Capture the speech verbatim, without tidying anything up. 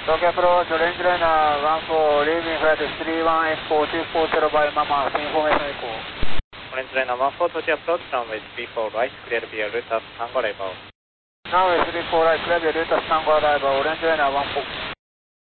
Tokyo Approach, Orange Liner one four, leaving flight three one F four two four zero by Mama, information echo. Orange Liner one four, Tokyo Approach, runway three four right, clear via route Tango arrival. Runway three four right, clear via route Tango arrival, Orange Liner one four.